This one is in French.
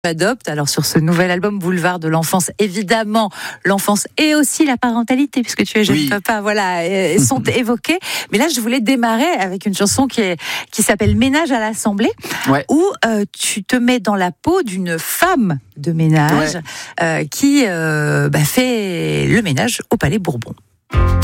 Adopte. Alors sur ce nouvel album Boulevard de l'enfance, évidemment, l'enfance et aussi la parentalité, puisque tu es jeune papa, voilà, sont évoqués. Mais là, je voulais démarrer avec une chanson qui s'appelle Ménage à l'Assemblée, où tu te mets dans la peau d'une femme de ménage qui fait le ménage au Palais Bourbon.